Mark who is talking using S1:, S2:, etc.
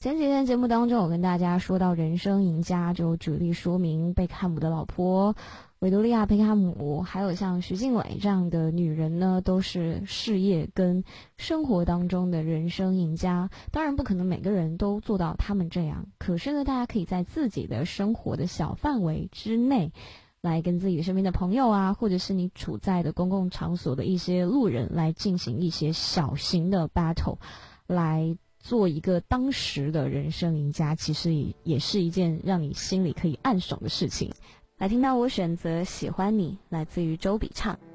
S1: 前几天节目当中，我跟大家说到人生赢家，就举例说明贝克汉姆的老婆维多利亚·贝克汉姆，还有像徐静蕾这样的女人呢，都是事业跟生活当中的人生赢家。当然不可能每个人都做到他们这样，可是呢，大家可以在自己的生活的小范围之内，来跟自己身边的朋友啊，或者是你处在的公共场所的一些路人来进行一些小型的 battle， 来做一个当时的人生赢家，其实也是一件让你心里可以暗爽的事情。来听到我选择喜欢你，来自于周笔畅。